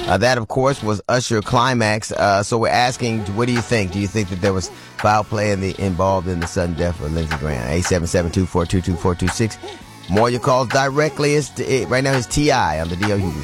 That, of course, was Usher Climax. So we're asking, what do you think? Do you think that there was foul play involved in the sudden death of Lindsey Graham? 877-242-2426. More of your calls directly. Right now it's T.I. on the D.L. Hughley